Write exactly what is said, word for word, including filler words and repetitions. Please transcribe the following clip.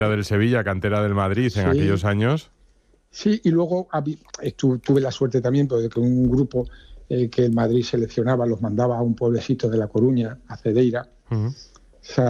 del Sevilla, cantera del Madrid en Sí. aquellos años. Sí, y luego tu, tuve la suerte también de que un grupo eh, que el Madrid seleccionaba los mandaba a un pueblecito de La Coruña, a Cedeira. Uh-huh. O sea,